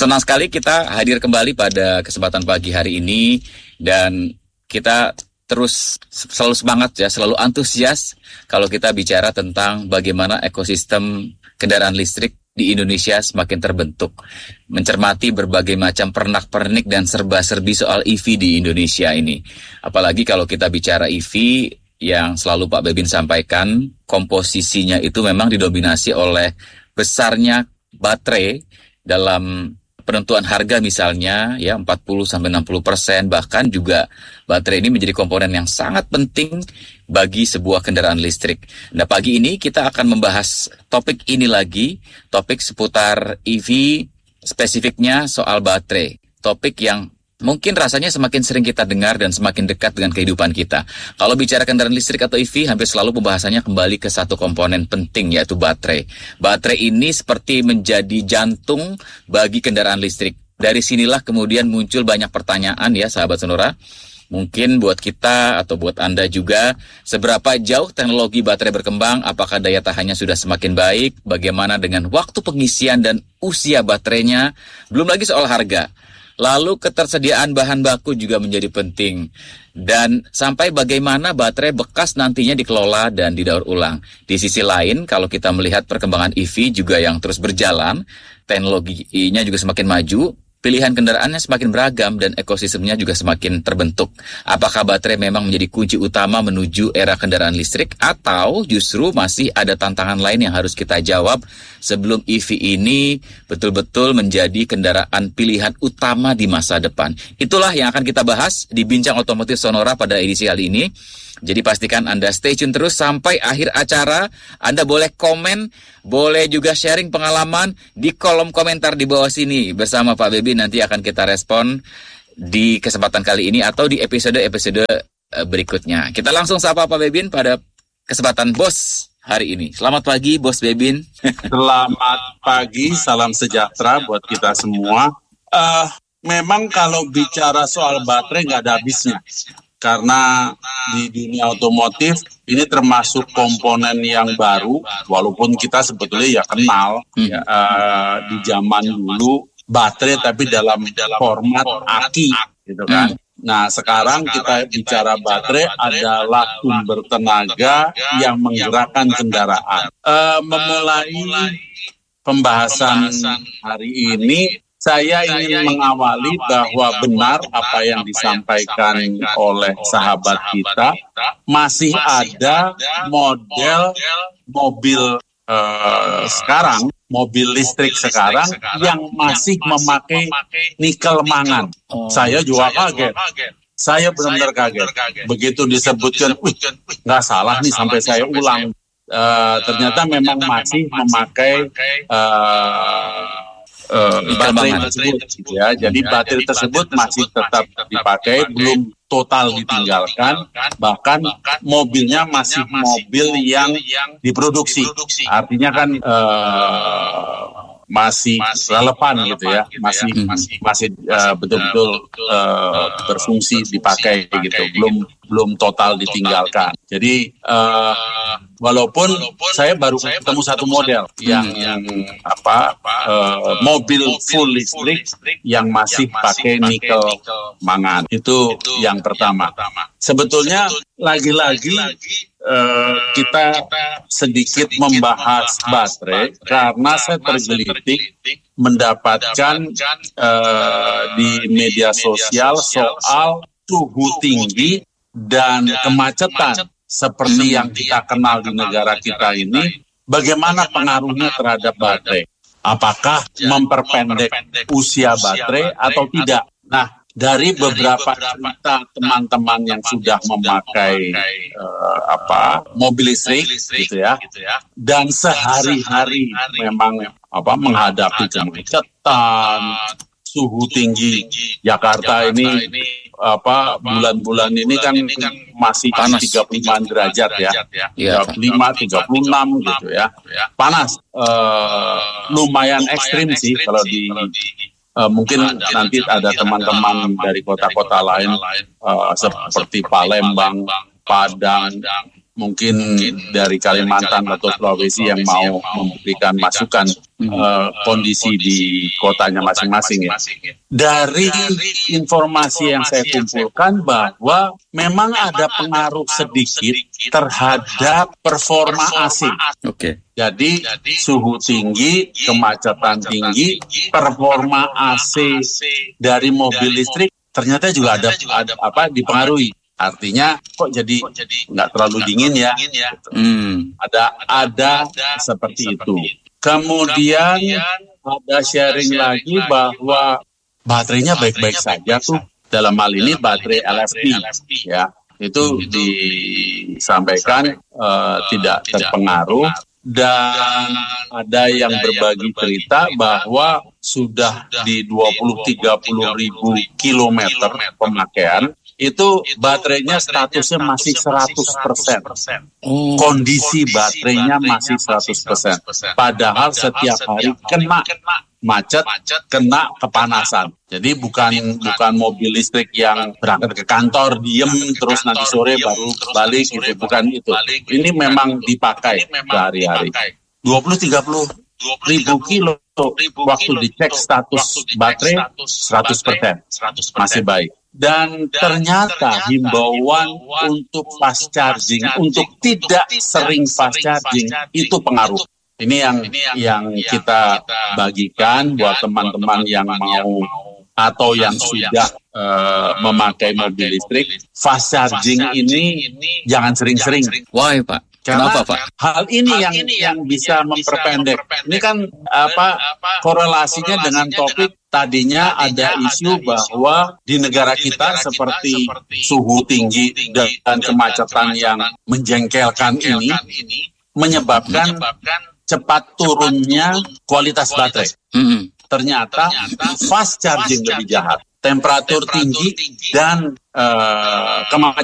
Senang sekali kita hadir kembali pada kesempatan pagi hari ini dan kita terus selalu semangat ya, selalu antusias kalau kita bicara tentang bagaimana ekosistem kendaraan listrik di Indonesia semakin terbentuk. Mencermati berbagai macam pernak-pernik dan serba-serbi soal EV di Indonesia ini. Apalagi kalau kita bicara EV yang selalu Pak Bebin sampaikan, komposisinya itu memang didominasi oleh besarnya baterai dalam penentuan harga misalnya ya 40-60%, bahkan juga baterai ini menjadi komponen yang sangat penting bagi sebuah kendaraan listrik. Nah, pagi ini kita akan membahas topik ini lagi, topik seputar EV, spesifiknya soal baterai. Topik yang mungkin rasanya semakin sering kita dengar dan semakin dekat dengan kehidupan kita. Kalau bicara kendaraan listrik atau EV, hampir selalu pembahasannya kembali ke satu komponen penting, yaitu baterai. Baterai ini seperti menjadi jantung bagi kendaraan listrik. Dari sinilah kemudian muncul banyak pertanyaan ya, sahabat Sonora. Mungkin buat kita atau buat Anda juga, seberapa jauh teknologi baterai berkembang, apakah daya tahannya sudah semakin baik, bagaimana dengan waktu pengisian dan usia baterainya, belum lagi soal harga. Lalu ketersediaan bahan baku juga menjadi penting. Dan sampai bagaimana baterai bekas nantinya dikelola dan didaur ulang. Di sisi lain, kalau kita melihat perkembangan EV juga yang terus berjalan, teknologinya juga semakin maju, pilihan kendaraannya semakin beragam dan ekosistemnya juga semakin terbentuk. Apakah baterai memang menjadi kunci utama menuju era kendaraan listrik atau justru masih ada tantangan lain yang harus kita jawab sebelum EV ini betul-betul menjadi kendaraan pilihan utama di masa depan? Itulah yang akan kita bahas di Bincang Otomotif Sonora pada edisi kali ini. Jadi pastikan Anda stay tune terus sampai akhir acara. Anda boleh komen, boleh juga sharing pengalaman di kolom komentar di bawah sini. Bersama Pak Bebin nanti akan kita respon di kesempatan kali ini atau di episode-episode berikutnya. Kita langsung sapa Pak Bebin pada kesempatan Bos hari ini. Selamat pagi Bos Bebin. Selamat pagi, salam sejahtera buat kita semua. Memang kalau bicara soal baterai nggak ada habisnya. Karena di dunia otomotif ini termasuk komponen yang baru, walaupun kita sebetulnya ya kenal di zaman dulu baterai tapi dalam format aki gitu kan. Nah sekarang kita bicara baterai adalah sumber tenaga yang menggerakkan kendaraan. Memulai pembahasan hari ini, saya ingin mengawali bahwa benar apa yang disampaikan oleh sahabat kita, masih ada model mobil sekarang, mobil listrik sekarang yang masih memakai nikel mangan. Saya juga kaget. Saya benar-benar kaget. Begitu disebutkan, nggak salah nih sampai saya ulang. Ternyata memang masih memakai baterai tersebut gitu ya. Jadi baterai tersebut masih tetap dipakai, belum total ditinggalkan, bahkan mobilnya masih mobil yang diproduksi. Artinya kan masih relevan gitu ya, masih betul-betul berfungsi dipakai gitu, belum total ditinggalkan. Jadi walaupun saya baru ketemu satu model yang mobil full listrik yang masih pakai nikel mangan. Itu yang pertama. Sebetulnya lagi-lagi kita sedikit membahas baterai karena saya tergelitik mendapatkan di media sosial soal suhu tinggi dan kemacetan seperti yang kita kenal di negara kita ini. Bagaimana pengaruhnya terhadap baterai? Apakah memperpendek usia baterai atau tidak? Nah, dari beberapa cerita teman-teman yang sudah memakai mobil listrik gitu ya, dan sehari-hari memang menghadapi kemacetan, suhu tinggi Jakarta ini bulan-bulan ini kan masih panas 35 derajat ya, 35, 36 gitu ya, panas, lumayan ekstrim sih kalau di mungkin nanti ada teman-teman dari kota-kota lain seperti Palembang, Padang, mungkin dari Kalimantan atau Sulawesi yang mau memberikan masukan kondisi di kotanya masing-masing ya. Dari informasi yang saya kumpulkan bahwa memang ada pengaruh sedikit terhadap performa AC. Oke. Jadi suhu tinggi, kemacetan tinggi, performa AC dari mobil listrik ternyata juga ada dipengaruhi. Artinya kok jadi nggak terlalu dingin ya? Ada seperti itu. Kemudian ada sharing lagi bahwa baterainya baik-baik saja tuh. Dalam hal ini baterai LFP ya, itu disampaikan tidak terpengaruh. Dan ada yang berbagi cerita bahwa sudah di 20-30 ribu kilometer pemakaian, itu baterainya statusnya masih 100%. Kondisi baterainya masih 100%. Padahal setiap hari kena macet, kena kepanasan. Jadi bukan mobil listrik yang berangkat ke kantor, diem, terus nanti sore baru balik, gitu. Bukan itu. Ini memang dipakai sehari-hari. 20-30 ribu kilo waktu dicek status baterai 100%. Masih baik. Dan ternyata himbauan untuk fast charging, untuk tidak sering fast charging, itu pengaruh. Ini yang kita bagikan buat teman-teman yang mau atau yang sudah memakai mobil listrik. Fast charging ini jangan sering-sering. Why, Pak? Kenapa, Pak? Hal ini yang bisa memperpendek. Ini kan korelasinya dengan topik tadinya ada isu bahwa di negara kita seperti suhu tinggi dan kemacetan yang menjengkelkan ini menyebabkan cepat turunnya kualitas baterai. Ternyata fast charging lebih jahat. Temperatur tinggi dan kemacetan